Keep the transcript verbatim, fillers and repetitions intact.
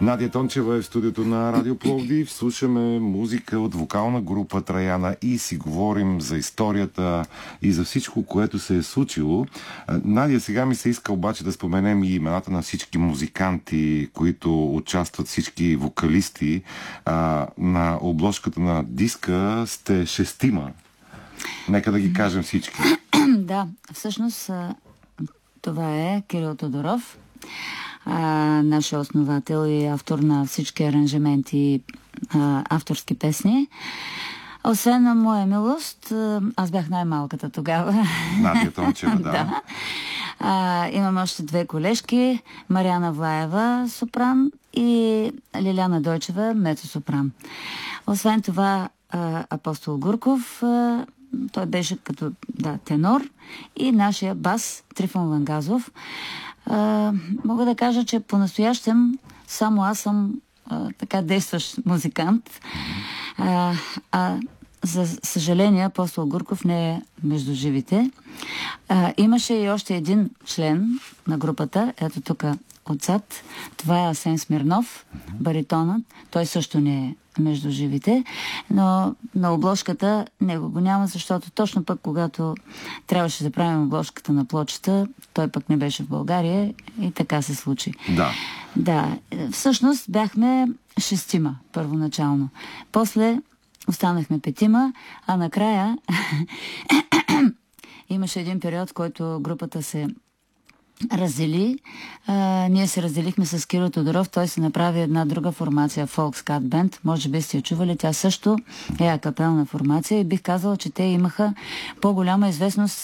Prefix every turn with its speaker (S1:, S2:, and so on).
S1: Надя Тончева е в студиото на Радио Пловдив. Слушаме музика от вокална група Траяна и си говорим за историята и за всичко, което се е случило. Надя, сега ми се иска обаче да споменем и имената на всички музиканти, които участват, всички вокалисти. А, на обложката на диска сте шестима. Нека да ги кажем всички.
S2: Да, всъщност това е Кирил Тодоров, нашия основател и автор на всички аранжименти и авторски песни. Освен на моя милост, аз бях най-малката тогава.
S1: Надя Тончева, да.
S2: да. А, имам още две колежки, Мариана Влаева, сопран, и Лиляна Дойчева, мецо-сопран. Освен това, а, Апостол Гурков, а, той беше като да, тенор, и нашия бас Трифон Вангазов. А, мога да кажа, че по-настоящем само аз съм а, така действащ музикант. А, а за съжаление, Апостол Гурков не е между живите. А, имаше и още един член на групата, ето тук отзад. Това е Асен Смирнов, баритонът. Той също не е между живите, но на обложката него го няма, защото точно пък когато трябваше да правим обложката на плочата, той пък не беше в България и така се случи.
S1: Да.
S2: Да, всъщност бяхме шестима първоначално. После останахме петима, а накрая имаше един период, в който групата се раздели. А, ние се разделихме с Кирил Тодоров. Той се направи една друга формация, Folk Scat Band. Може би сте я чували. Тя също е акапелна формация и бих казала, че те имаха по-голяма известност